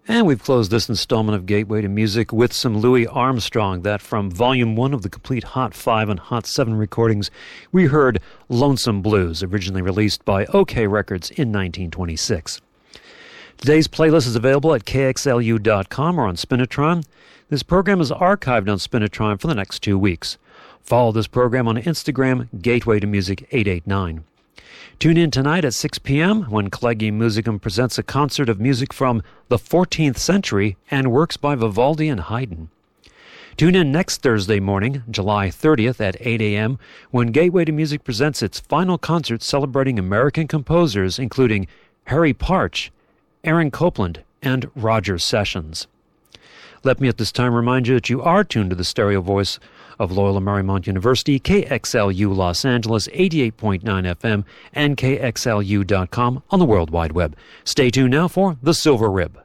And we've closed this installment of Gateway to Music with some Louis Armstrong. That from Volume 1 of the complete Hot 5 and Hot 7 recordings, we heard Lonesome Blues, originally released by OK Records in 1926. Today's playlist is available at kxlu.com or on Spinitron. This program is archived on Spinitron for the next 2 weeks. Follow this program on Instagram, Gateway to Music 889. Tune in tonight at 6 p.m. when Collegium Musicum presents a concert of music from the 14th century and works by Vivaldi and Haydn. Tune in next Thursday morning, July 30th at 8 a.m. when Gateway to Music presents its final concert celebrating American composers including Harry Partch, Aaron Copland, and Roger Sessions. Let me at this time remind you that you are tuned to the stereo voice of Loyola Marymount University, KXLU Los Angeles, 88.9 FM, and KXLU.com on the World Wide Web. Stay tuned now for The Silver Rib.